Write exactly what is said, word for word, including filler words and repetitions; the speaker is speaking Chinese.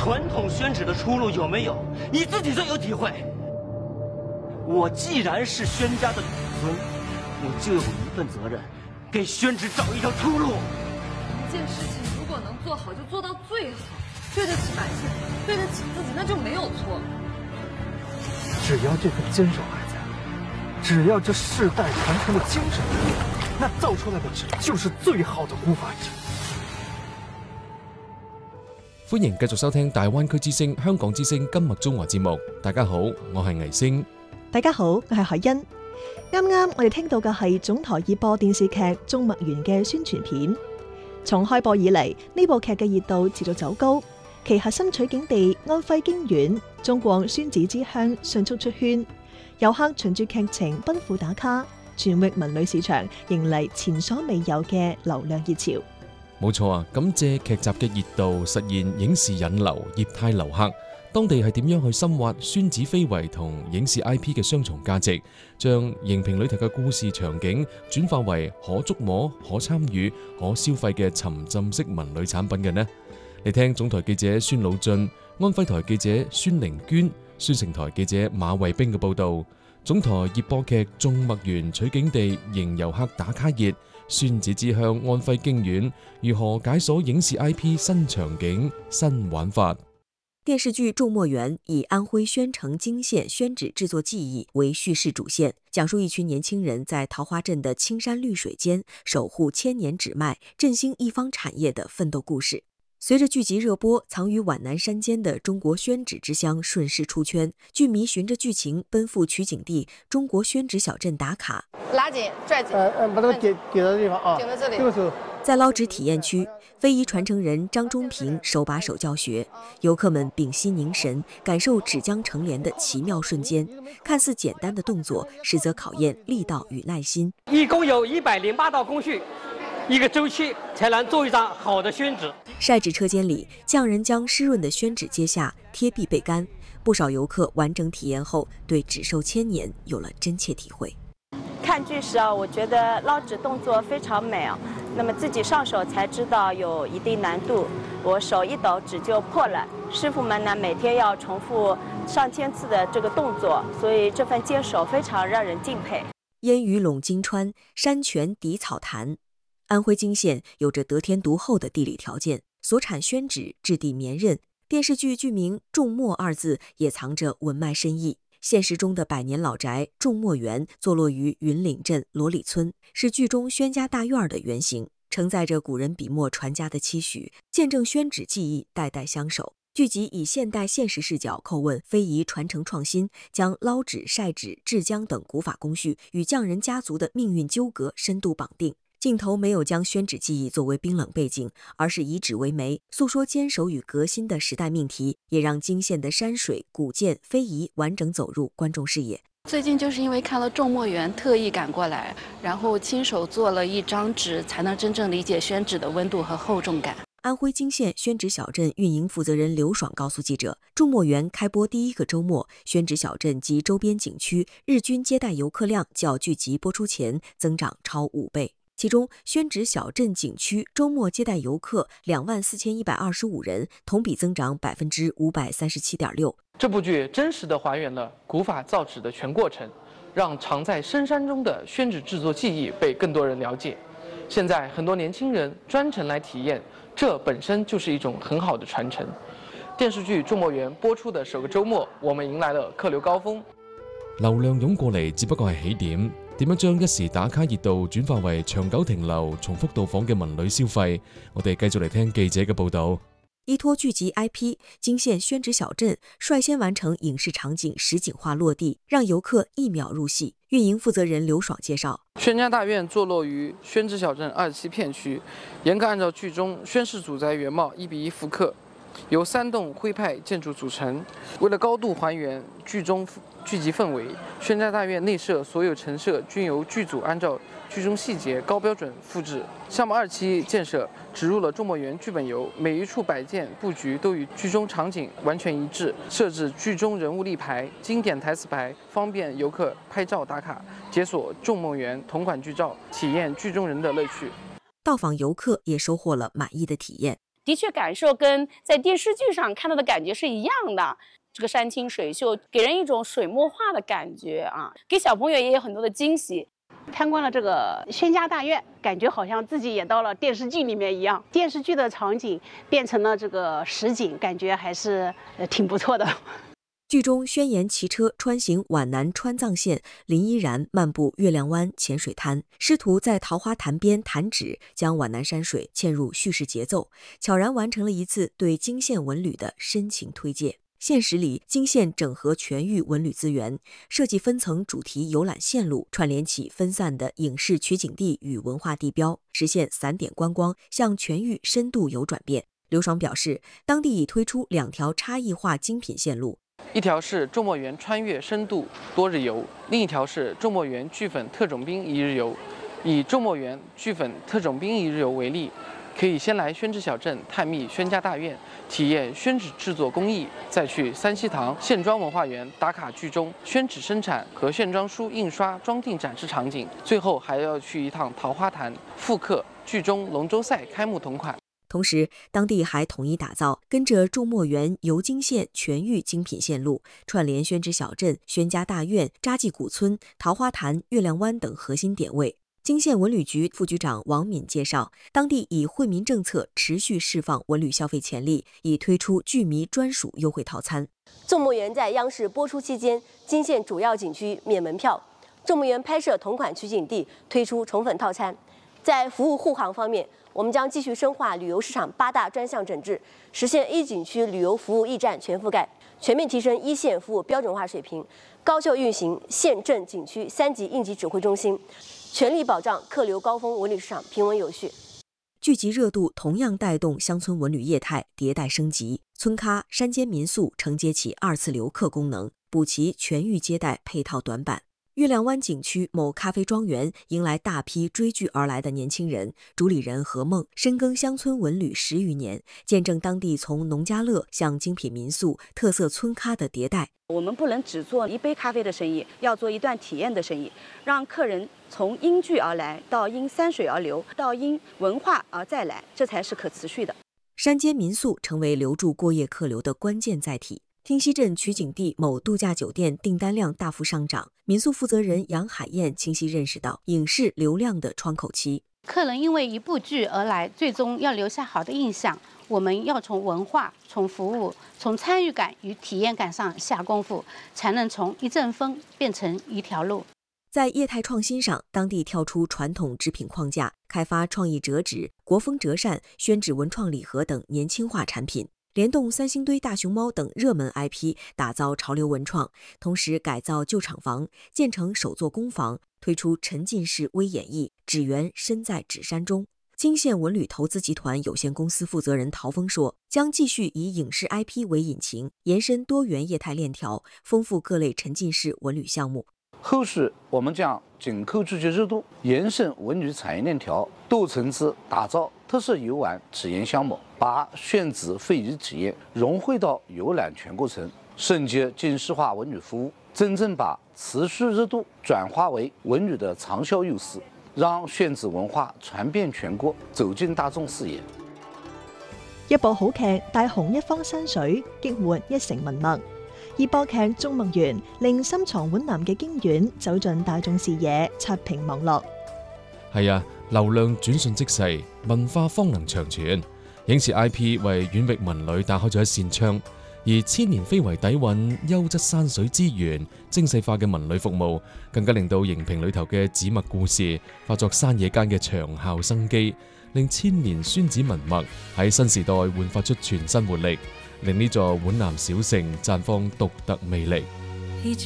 传统宣纸的出路有没有？你自己最有体会。我既然是宣家的子孙，我就有一份责任，给宣纸找一条出路。 一件事情如果能做好，就做到最好，对得起百姓，对得起自己，那就没有错。 只要这份坚守还在，只要这世代传承的精神，那造出来的纸就是最好的古法纸。 歡迎繼續收聽大灣區之聲香港之聲今日中華節目。大家好，我係倪星。 大家好，我係海欣。啱啱我哋聽到嘅係總台熱播電視劇《種墨園》嘅宣傳片。從開播以嚟，呢部劇嘅熱度持續走高，其核心取景地安徽經縣中國宣紙之鄉迅速出圈，遊客循住劇情奔赴打卡，全域文旅市場迎嚟前所未有嘅流量熱潮。 冇錯啊！咁借劇集嘅熱度，實現影視引流、業態留客。當地係點樣去深挖宣紙非遺同影視 I P 嘅雙重價值，將熒屏裏頭嘅故事場景轉化為可觸摸、可參與、可消費嘅沉浸式文旅產品嘅呢？你聽總台記者孫魯俊、安徽台記者孫玲娟、宣城台記者馬衛兵嘅報導。總台熱播劇《種墨園》取景地迎遊客打卡熱，宣紙之鄉安徽經縣如何解鎖影視 I P 新場景、新玩法？ 電視劇《種墨園》以安徽宣城泾縣宣紙製作技藝為敘事主線，講述一群年輕人在桃花鎮的青山綠水間守護千年紙脈，振興一方產業的奮鬥故事。隨着劇集熱播，藏於皖南山間的中國宣紙之鄉順勢出圈，劇迷循着劇情奔赴取景地中國宣紙小鎮打卡。 拉緊，拽緊， 呃呃，把它點點到地方啊， 點到這裡。 這個時候， 在撈紙體驗區，非遺傳承人張忠平手把手教學，遊客們屏息凝神，感受紙漿成簾的奇妙瞬間。看似簡單的動作，實則考驗力道與耐心。 一共有一百零八道工序，一個週期才能做一張好的宣紙。 曬紙車間裡，匠人將濕潤的宣紙揭下，貼壁備乾。不少遊客完整體驗後，對紙壽千年有了真切體會。 看劇時啊，我覺得撈紙動作非常美啊。那麼自己上手才知道有一定難度，我手一抖紙就破了。師傅們呢每天要重複上千次的這個動作，所以這份堅守非常讓人敬佩。 煙雨隴金川，山泉抵草潭。安徽泾縣有着得天獨厚的地理條件，所產宣紙質地綿韌。電視劇劇名《種墨》二字也藏着文脈深意。現實中的百年老宅種墨園坐落於雲嶺鎮羅里村，是劇中宣家大院的原型，承載着古人筆墨傳家的期許，見證宣紙技藝代代相守。劇集以現代現實視角叩問非遺傳承創新，將撈紙、曬紙、製漿等古法工序與匠人家族的命運糾葛深度綁定。鏡頭沒有將宣紙技藝作為冰冷背景，而是以紙為媒，訴說堅守與革新的時代命題，也讓泾縣的山水、古建、非遺完整走入觀眾視野。 最近就是因為看了《種墨園》，特意趕過來，然後親手做了一張紙，才能真正理解宣紙的溫度和厚重感。 安徽泾縣宣紙小鎮運營負責人劉爽告訴記者，種墨園開播第一個週末，宣紙小鎮及周邊景區日均接待遊客量較劇集播出前增長超五倍。其中，宣紙小鎮景區周末接待遊客兩萬四千一百二十五人，同比增長百分之五百三十七點六。 這部劇真實地還原了古法造紙的全過程，讓藏在深山中的宣紙製作技藝被更多人了解。現在很多年輕人專程來體驗，這本身就是一種很好的傳承。電視劇《種墨園》播出的首個周末，我們迎來了客流高峰。 流量湧過嚟只不過係起點。點樣將一時打卡熱度轉化為長久停留、重複到訪嘅文旅消費？我哋繼續嚟聽記者嘅報導。 依託劇集 I P， 泾縣宣紙小鎮率先完成影視場景實景化落地，讓遊客一秒入戲。運營負責人劉爽介紹， 宣家大院坐落於宣紙小鎮二十七片區，嚴格按照劇中宣氏祖宅原貌一比一復刻，由三棟徽派建築組成。為了高度還原劇中劇集氛圍，宣家大院內設所有陳設均由劇組按照劇中細節高標準複製。項目二期建設植入了種墨園劇本遊，每一處擺件佈局都與劇中場景完全一致，設置劇中人物立牌、經典台詞牌，方便遊客拍照打卡，解鎖種墨園同款劇照，體驗劇中人的樂趣。 到訪遊客也收穫了滿意的體驗。 的确感受跟在电视剧上看到的感觉是一样的。这个山清水秀，给人一种水墨画的感觉啊，给小朋友也有很多的惊喜。 参观了这个宣家大院，感觉好像自己也到了电视剧里面一样，电视剧的场景变成了这个实景，感觉还是呃挺不错的。 剧中宣言骑车穿行皖南川藏线，林依然漫步月亮湾浅水滩，试图在桃花潭边弹指，将皖南山水嵌入叙事节奏，悄然完成了一次对泾县文旅的深情推介。现实里，泾县整合全域文旅资源，设计分层主题游览线路，串联起分散的影视取景地与文化地标，实现散点观光向全域深度游转变。刘爽表示，当地已推出两条差异化精品线路， 一条是周末园穿越深度多日游，另一条是周末园剧粉特种兵一日游。以周末园剧粉特种兵一日游为例，可以先来宣纸小镇探秘宣家大院，体验宣纸制作工艺，再去三希堂线装文化园打卡剧中宣纸生产和线装书印刷装订展示场景，最后还要去一趟桃花潭，复刻剧中龙舟赛开幕同款。 同时，当地还统一打造跟着众墨园游泾县全域精品线路，串联宣纸小镇、宣家大院、扎记古村、桃花潭、月亮湾等核心点位。泾县文旅局副局长王敏介绍，当地以惠民政策持续释放文旅消费潜力，已推出剧迷专属优惠套餐。 众墨园在央视播出期间，泾县主要景区免门票。众墨园拍摄同款取景地推出宠粉套餐。在服务护航方面，我们将继续深化旅游市场八大专项整治，实现一景区旅游服务驿站全覆盖，全面提升一线服务标准化水平，高效运行县镇景区三级应急指挥中心，全力保障客流高峰文旅市场平稳有序。 剧集热度同样带动乡村文旅业态迭代升级，村咖、山间民宿承接起二次留客功能，补齐全域接待配套短板。月亮湾景区某咖啡庄园迎来大批追剧而来的年轻人，主理人何梦深耕乡村文旅十余年，见证当地从农家乐向精品民宿、特色村咖的迭代。 我们不能只做一杯咖啡的生意，要做一段体验的生意，让客人从因剧而来，到因山水而流，到因文化而再来，这才是可持续的。 山间民宿成为留住过夜客流的关键载体。汀溪镇取景地某度假酒店订单量大幅上涨，民宿负责人杨海燕清晰认识到影视流量的窗口期。 客人因为一部剧而来，最终要留下好的印象，我们要从文化、从服务、从参与感与体验感上下功夫，才能从一阵风变成一条路。 在业态创新上，当地跳出传统纸品框架，开发创意折纸、国风折扇、宣纸文创礼盒等年轻化产品。联动三星堆大熊猫等热门 I P， 打造潮流文创，同时改造旧厂房，建成首座工坊，推出沉浸式微演绎，纸园身在纸山中。泾县文旅投资集团有限公司负责人陶峰说，将继续以影视 I P 为引擎，延伸多元业态链条，丰富各类沉浸式文旅项目。 后续我们将紧扣剧集热度，延伸文旅产业链条，多层次打造特色游玩体验项目，把宣纸非遗体验融汇到游览全过程，升级精细化文旅服务，真正把持续热度转化为文旅的长效优势，让宣纸文化传遍全国，走进大众视野。 一部好劇帶紅一方山水，激活一城文脈。熱播劇《眾墨園》令深藏皖南嘅經院走進大眾視野，刷屏網絡。 係啊，流量轉瞬即逝，文化方能長存。影視 I P 為遠域文旅打開咗一扇窗，而千年非遺底蘊、優質山水資源、精細化嘅文旅服務，更加令到熒屏裏頭嘅紙墨故事化作山野間嘅長效生機，令千年宣紙文脈喺新時代煥發出全新活力。令呢座皖南小城綻放獨特魅力。